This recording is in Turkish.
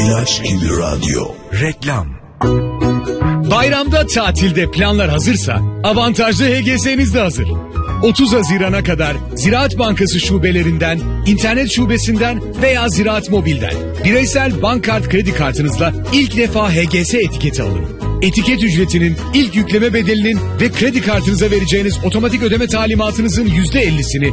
İlaç gibi radyo. Reklam. Bayramda tatilde planlar hazırsa avantajlı HGS'niz de hazır. 30 Haziran'a kadar Ziraat Bankası şubelerinden, internet şubesinden veya Ziraat Mobil'den bireysel bank kart kredi kartınızla ilk defa HGS etiketi alın. Etiket ücretinin, ilk yükleme bedelinin ve kredi kartınıza vereceğiniz otomatik ödeme talimatınızın %50'sini